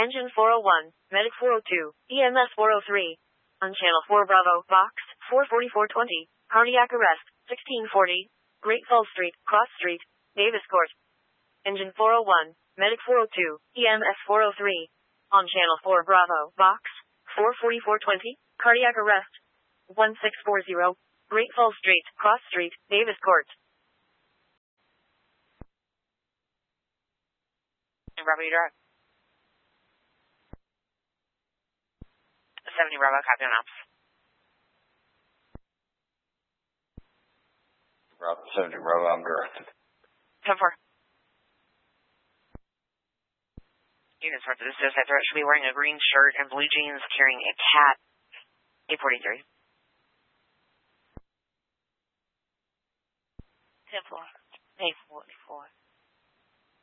Engine 401, Medic 402, EMS 403. On Channel 4 Bravo, Box 44420, cardiac arrest, 1640, Great Falls Street, Cross Street, Davis Court. Engine 401, Medic 402, EMS 403. On Channel 4 Bravo, Box 44420, cardiac arrest, 1640, Great Falls Street, Cross Street, Davis Court. Bravo, you drive. 70 Bravo, copy on ops. Bravo 70 Bravo, I'm directed. 10-4. Units report to the suicide threat should be wearing a green shirt and blue jeans carrying a cat. 843. 10-4. 844.